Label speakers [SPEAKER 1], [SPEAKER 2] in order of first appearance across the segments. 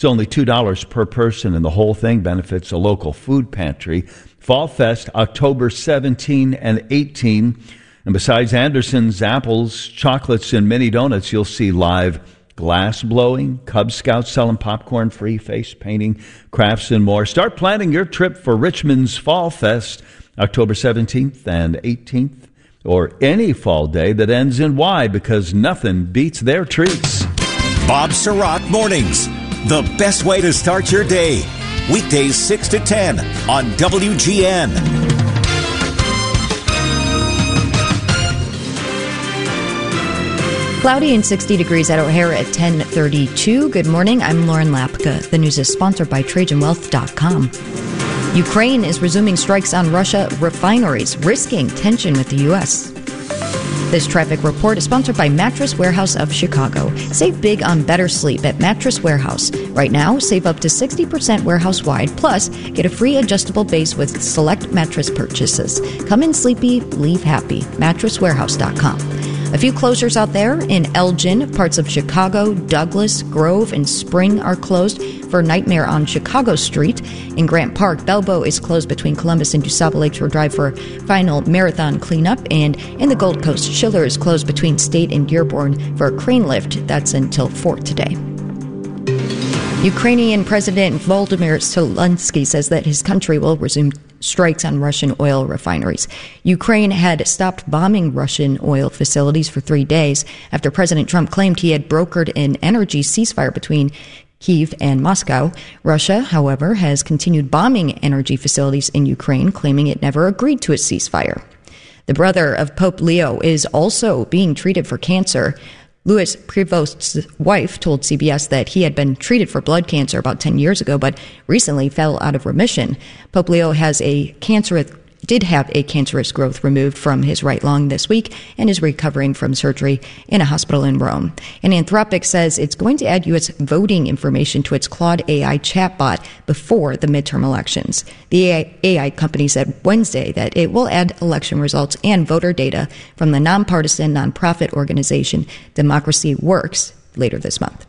[SPEAKER 1] It's only $2 per person, and the whole thing benefits a local food pantry. Fall Fest, October 17 and 18. And besides Anderson's, apples, chocolates, and mini donuts, you'll see live glass blowing, Cub Scouts selling popcorn, free face painting, crafts, and more. Start planning your trip for Richmond's Fall Fest, October 17th and 18th, or any fall day that ends in Y, because nothing beats their treats.
[SPEAKER 2] Bob Sirott Mornings, the best way to start your day. Weekdays 6 to 10 on WGN.
[SPEAKER 3] Cloudy and 60 degrees at O'Hare at 10:32. Good morning. I'm Lauren Lapka. The news is sponsored by TrajanWealth.com. Ukraine is resuming strikes on Russia refineries, risking tension with the U.S. This traffic report is sponsored by Mattress Warehouse of Chicago. Save big on better sleep at Mattress Warehouse. Right now, save up to 60% warehouse-wide, plus get a free adjustable base with select mattress purchases. Come in sleepy, leave happy. MattressWarehouse.com. A few closures out there in Elgin, parts of Chicago, Douglas, Grove, and Spring are closed for Nightmare on Chicago Street. In Grant Park, Belbo is closed between Columbus and DuSable Lakeshore Drive for final marathon cleanup. And in the Gold Coast, Schiller is closed between State and Dearborn for a crane lift. That's until 4 today. Ukrainian President Volodymyr Zelensky says that his country will resume strikes on Russian oil refineries. Ukraine had stopped bombing Russian oil facilities for 3 days after President Trump claimed he had brokered an energy ceasefire between Kyiv and Moscow. Russia, however, has continued bombing energy facilities in Ukraine, claiming it never agreed to a ceasefire. The brother of Pope Leo is also being treated for cancer. Louis Prevost's wife told CBS that he had been treated for blood cancer about 10 years ago, but recently fell out of remission. Pope Leo did have a cancerous growth removed from his right lung this week and is recovering from surgery in a hospital in Rome. And Anthropic says it's going to add U.S. voting information to its Claude AI chatbot before the midterm elections. The AI company said Wednesday that it will add election results and voter data from the nonpartisan nonprofit organization Democracy Works later this month.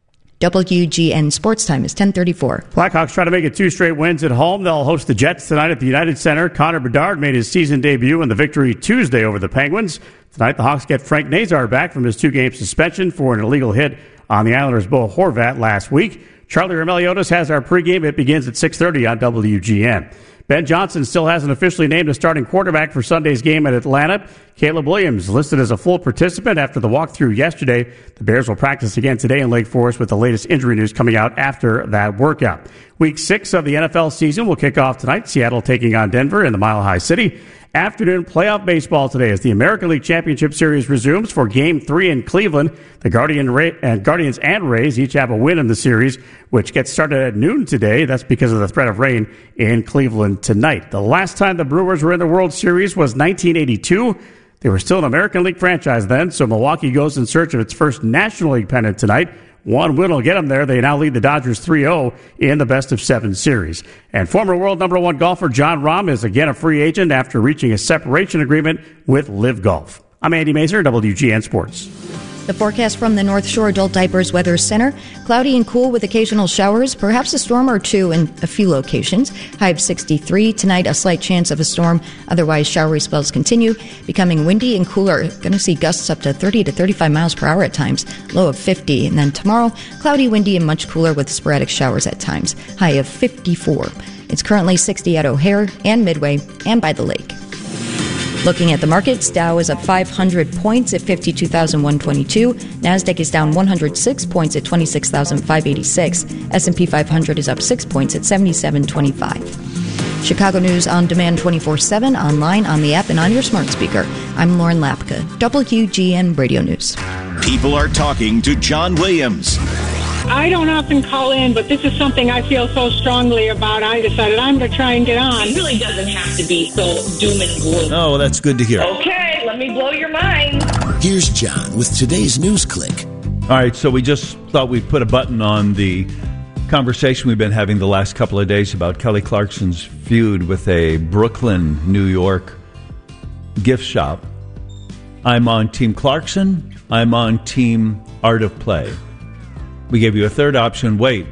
[SPEAKER 3] WGN Sports Time is 10:34.
[SPEAKER 4] Blackhawks try to make it 2 straight wins at home. They'll host the Jets tonight at the United Center. Connor Bedard made his season debut in the victory Tuesday over the Penguins. Tonight, the Hawks get Frank Nazar back from his 2-game suspension for an illegal hit on the Islanders' Bo Horvat last week. Charlie Roumeliotis has our pregame. It begins at 6:30 on WGN. Ben Johnson still hasn't officially named a starting quarterback for Sunday's game at Atlanta. Caleb Williams listed as a full participant after the walkthrough yesterday. The Bears will practice again today in Lake Forest with the latest injury news coming out after that workout. Week 6 of the NFL season will kick off tonight. Seattle taking on Denver in the Mile High City. Afternoon playoff baseball today as the American League Championship Series resumes for Game 3 in Cleveland. The Guardians and Rays each have a win in the series, which gets started at noon today. That's because of the threat of rain in Cleveland tonight. The last time the Brewers were in the World Series was 1982. They were still an American League franchise then, so Milwaukee goes in search of its first National League pennant tonight. One win will get them there. They now lead the Dodgers 3-0 in the best-of-7 series. And former world number 1 golfer Jon Rahm is again a free agent after reaching a separation agreement with Live Golf. I'm Andy Mazur, WGN Sports.
[SPEAKER 3] The forecast from the North Shore Adult Diapers Weather Center. Cloudy and cool with occasional showers, perhaps a storm or two in a few locations. High of 63. Tonight, a slight chance of a storm. Otherwise, showery spells continue, becoming windy and cooler. Going to see gusts up to 30 to 35 miles per hour at times. Low of 50. And then tomorrow, cloudy, windy, and much cooler with sporadic showers at times. High of 54. It's currently 60 at O'Hare and Midway and by the lake. Looking at the markets, Dow is up 500 points at 52,122. NASDAQ is down 106 points at 26,586. S&P 500 is up 6 points at 7725. Chicago News on demand 24/7, online, on the app, and on your smart speaker. I'm Lauren Lapka, WGN Radio News.
[SPEAKER 2] People are talking to John Williams.
[SPEAKER 5] I don't often call in, but this is something I feel so strongly about. I decided I'm going to try and get on.
[SPEAKER 6] It really doesn't have to be so doom and gloom.
[SPEAKER 1] Oh, that's good to hear.
[SPEAKER 6] Okay, let me blow your mind.
[SPEAKER 2] Here's John with today's News Click.
[SPEAKER 1] All right, so we just thought we'd put a button on the conversation we've been having the last couple of days about Kelly Clarkson's feud with a Brooklyn, New York gift shop. I'm on Team Clarkson. I'm on Team Art of Play. We gave you a third option. Wait,